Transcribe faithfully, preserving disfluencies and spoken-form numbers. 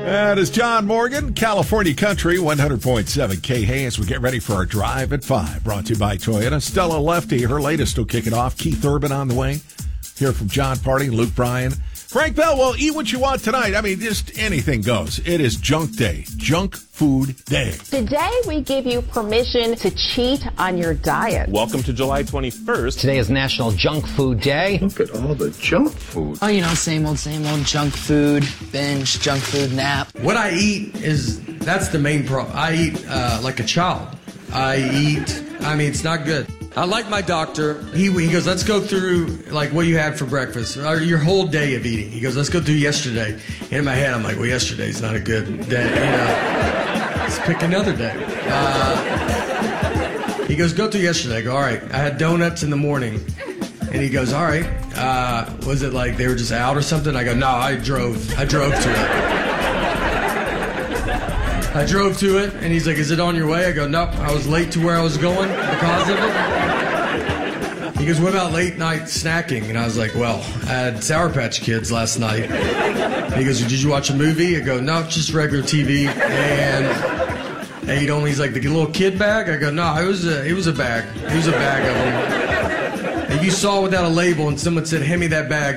That is John Morgan, California Country, one hundred point seven K. Hey, as we get ready for our drive at five, brought to you by Toyota. Stella Lefty, her latest will kick it off. Keith Urban on the way. Hear from John Party, Luke Bryan. Frank Bell, well, eat what you want tonight. I mean, just anything goes. It is junk day. Junk food day. Today, we give you permission to cheat on your diet. Welcome to July twenty-first. Today is National Junk Food Day. Look at all the junk food. Oh, you know, same old, same old junk food, binge, junk food, nap. What I eat is, that's the main problem. I eat uh, like a child. I eat, I mean, it's not good. I like my doctor. He he goes, let's go through, like, what you had for breakfast, or your whole day of eating. He goes, let's go through yesterday. And in my head, I'm like, well, yesterday's not a good day. You know, let's pick another day. Uh, he goes, go through yesterday. I go, all right. I had donuts in the morning. And he goes, all right. Uh, was it like they were just out or something? I go, no, I drove. I drove to it. I drove to it, and he's like, is it on your way? I go, nope, I was late to where I was going because of it. He goes, what about late night snacking? And I was like, well, I had Sour Patch Kids last night. And he goes, did you watch a movie? I go, no, just regular T V. And ate only, he's like, the little kid bag? I go, no, it was a, it was a bag. It was a bag of them. If you saw without a label and someone said, hand me that bag,